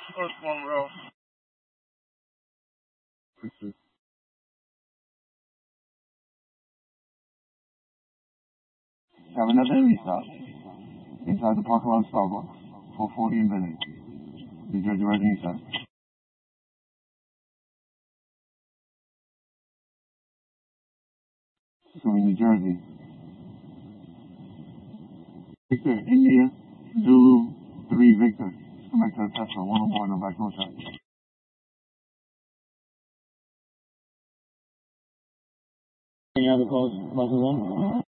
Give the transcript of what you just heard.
First one, bro. Having a daily stop inside the parking lot of Starbucks, 440 in Venice. New Jersey Rising East Side. Suing New Jersey. Victor, India, Zulu, 3 Victor. Come back to the Tesla, 101 on back north side. Any other calls about the